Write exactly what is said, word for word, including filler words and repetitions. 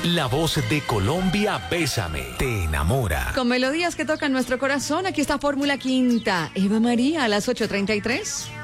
La voz de Colombia, Bésame, te enamora. Con melodías que tocan nuestro corazón, aquí está Fórmula Quinta. Eva María a las ocho treinta y tres.